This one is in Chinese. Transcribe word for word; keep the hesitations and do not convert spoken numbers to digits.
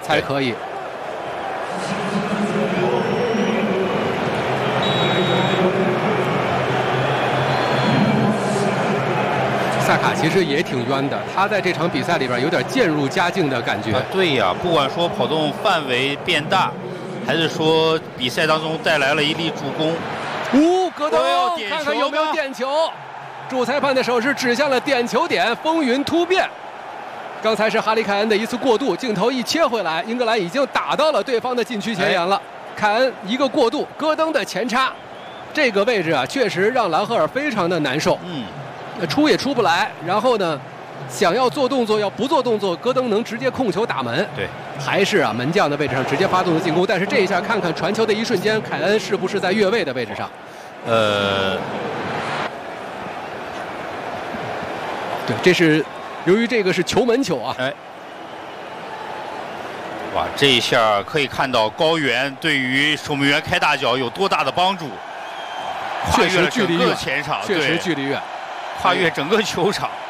才可以。萨卡其实也挺冤的，他在这场比赛里边有点渐入佳境的感觉。 啊、对呀，不管说跑动范围变大，还是说比赛当中带来了一粒助攻。 呜、哦，戈登， 哦、 看看有没有点球。主裁判的手势指向了点球点，风云突变。刚才是哈里凯恩的一次过渡，镜头一切回来，英格兰已经打到了对方的禁区前沿了。哎、凯恩一个过渡，戈登的前插，这个位置啊，确实让兰赫尔非常的难受。 嗯。 出也出不来，然后呢，想要做动作，要不做动作，戈登能直接控球打门。 对， 还是啊门将的位置上直接发动的进攻。但是这一下看看传球的一瞬间，凯恩是不是在越位的位置上？ 呃， 对，这是由于这个是球门球啊。 哎，哇，这一下可以看到高原对于守门员开大脚有多大的帮助。跨越了整个前场， 确实距离远， 跨越整个球场。